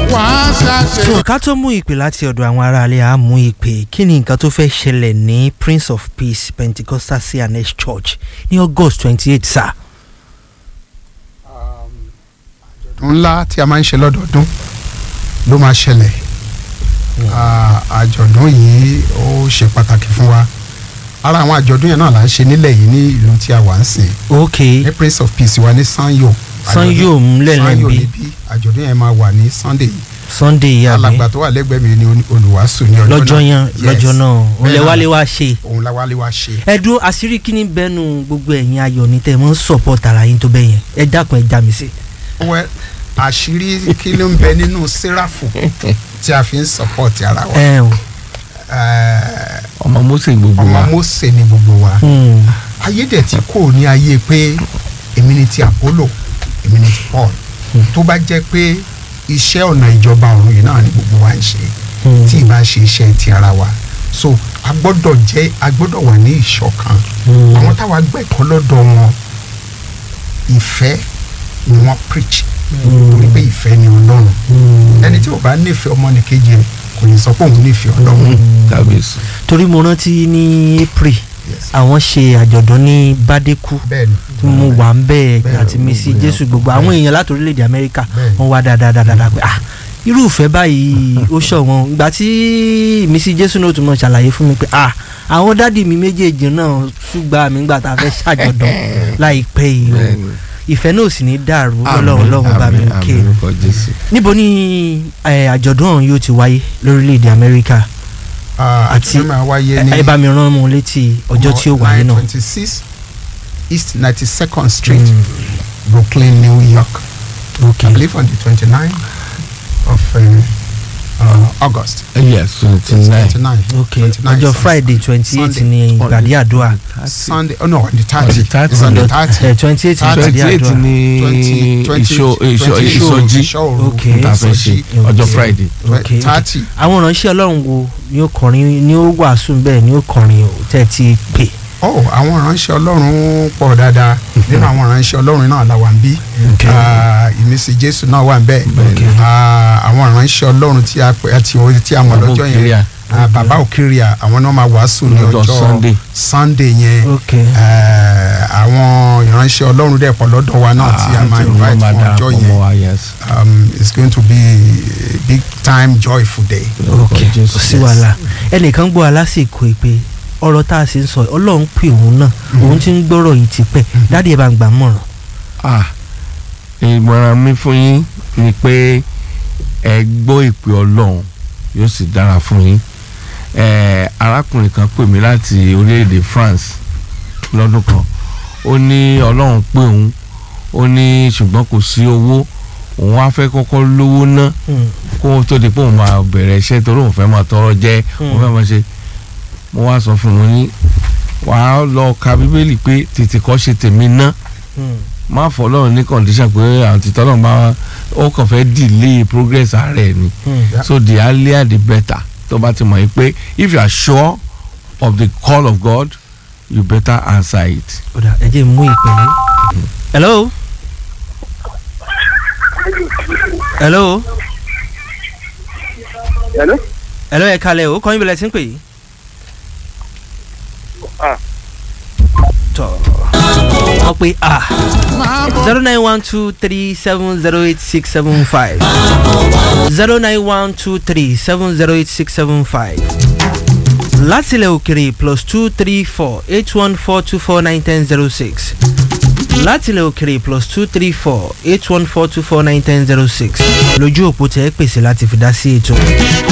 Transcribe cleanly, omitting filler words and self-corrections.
wàá ṣàṣe. so ká tó mú ìpè láti ọ̀dọ̀ àwọn aráalé á mú ìpè kí ni nǹkan tó fẹ́ ṣẹlẹ̀ ní Prince of Peace Pentecostal CNS Church ní August 28 sáà. ńlá tí a máa ń ṣe lọ́dọọdún ló máa ṣẹlẹ̀. àjọ̀dún yìí ó ṣe pàtàkì fún wa. ara àwọn àjọ̀dún yẹn náà là ń ṣe nílẹ̀ yìí ní ìlú tí a wà ń sìn. ok ní Prince of Peace wa ní Sanyo. Sanyo ńlẹ̀lẹ̀ bí àjọ̀dún yẹn máa wà ní Sunday yìí. yàgbé alàgbà tó wà lẹ́gbẹ̀ẹ́ mi ni olùwàásù ní ọjọ́ náà. lọ́jọ́ náà òun lẹ wálé wá ṣe. òun la wálé wá ṣe. ẹ dúró àṣírí kí ni bẹ́nu gbogbo ẹ̀yin ayọ̀ ní tẹ̀ mọ́ support ara yín tó bẹ́yẹn ẹ dákun ẹ já mi sí. well àṣírí kí ló ń bẹ nínú sẹ́ráfù tí a fi ń support ara wa. ọmọ Mósè gbogbo wa. ọmọ Mósè ni gbogbo wa. ayé dẹ̀ tí kò ní ayé pé èmi ni ti Apollo èmi ni ti Paul. tó bá jẹ́ pé iṣẹ́ ọ̀nà ìjọba ọ̀run yìí náà ni gbogbo wa ń ṣe tí ì bá ṣe iṣẹ́ ti ara wa. so a gbọ́dọ̀ wà ní ìṣọ̀kan. àwọn táwa gbẹ̀kọ́ lọ́dọ̀ wọn ìfẹ́ ni wọ́n preach torí pé ìfẹ́ ni Ọlọ́run. ẹni tí ò bá nífẹ̀ẹ́ ọmọnìkejì rẹ̀ kò ní sọ pé òun nífẹ̀ẹ́ Ọlọ́run. torí mo rántí ní April àwọn ṣe àjọ̀dún ní Bádékù tí mo wà ń bẹ́ẹ̀ àti Missy Jésù gbogbo àwọn èèyàn láti orílẹ̀-èdè Amẹ́ríkà wọ́n wá dáadáa pé irúfẹ́ báyìí ó ṣọ̀wọ́n ìgbà tí Missy Jésù náà tún mọ̀ ṣàlàyé fún mi pé àwọn dádì mi méjèèjì náà ṣùgbọ́n mi gbà tá a fẹ́ ṣàjọ̀dún láìpẹ́ yìí o ìfẹ́ náà sì ní dàrú Ọlọ́run bá mi ké. níbo ni àjọ̀dún ọ̀hún yóò ti wáyé lórílẹ̀‐èdè Amẹ́ríkà àti ẹ bá mi rán mọ́ létí ọjọ́ tí ó wáyé náà. 926 East 92nd Street, Brooklyn, New York. I believe on the 29th of August. Yes, 29. Okay. Ọjọ́ Friday 28 ni ìgbàdí àdúrà. Sunday, no, on the 30. It's on the 30. 28 ìgbàdí àdúrà. 28 ni ìsọjí tàfẹ́ ṣe ọjọ́ Friday. 30. Àwọn ìránṣẹ́ Ọlọ́run wo ni ó kọrin ni ó wàásù bẹ́ẹ̀ ni ó kọrin tẹ́ ti pè. Àwọn ìránṣẹ́ Ọlọ́run pọ̀ dáadáa. Nínú àwọn ìránṣẹ́ Ọlọ́run náà la wà ń bí. Ìmísí Jésù náà wà ń bẹ́ẹ̀. Àwọn ìránṣẹ́ Ọlọ́run tí a mọ̀ lọ́jọ́ yẹn. Bàbá Òkìrìà àwọn náà máa wàásù ní ọjọ́ Sunday yẹn. Àwọn ìránṣẹ́ Ọlọ́run dẹ̀ pọ̀ lọ́dọ̀ wa náà tí a máa invite fún ọjọ́ yẹn. It's going to be a big time joyful day. Kò sí wàhálà ẹnìkan gbọ́ alásìkò ìpè ọ̀rọ̀ tá a sì ń sọ Ọlọ́run pè òun náà òun ti ń gbọ́rọ̀ yìí ti pẹ́ dáàdi ẹ̀ bá ń gbà mọ̀ràn. ìmọ̀ràn mi fún yín ni pé ẹ gbọ́ ìpè Ọlọ́run yóò sì dára fún yín. arákùnrin kan pè mí láti orílẹ̀-èdè France lọ́dún kan ó ní Ọlọ́run pè òun ó ní ṣùgbọ́n kò sí owó òun á fẹ́ kọ́kọ́ lówó ná kó tó di pé òun máa bẹ̀rẹ̀ iṣẹ́ torí òun fẹ́ máa tọrọ jẹ òun fẹ́ máa ṣe. mo wá sọ fún un ní wàá lọ ka Bíbélì pé tètè kọ́ ṣe tèmi ná má fọlọ́run ní condition pé àǹtí tọ́lọ́run bá ó kàn fẹ́ delay progress ààrẹ ni so the earlier the better tó bá ti mọ̀ yìí pé if you are sure of the call of God you better answer it. ọ̀dà ẹ jẹ́ mú ìpè yìí. hello. hello. hello. hello ẹ kalẹ̀ o kọ́ yín bẹ̀rẹ̀ sí ń pè yìí. wọ́n pe 0912370865 0912370865 látilẹ̀ òkèrè +2348142491006 látilẹ̀ òkèrè +2348142491006 lójú òpó tẹ́ ẹ pèsè láti fi dá sí ètò.